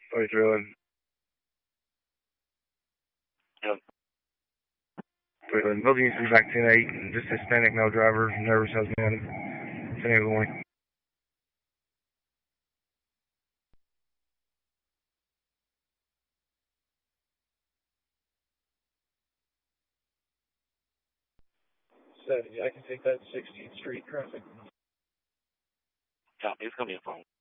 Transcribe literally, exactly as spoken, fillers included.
Oh, he's drilling. Yep. Drilling. Building used to be back ten eight, and just Hispanic, no driver, nervous husband. ten eight going. seventy, I can take that sixteenth Street traffic. Copy, it's going to be a phone.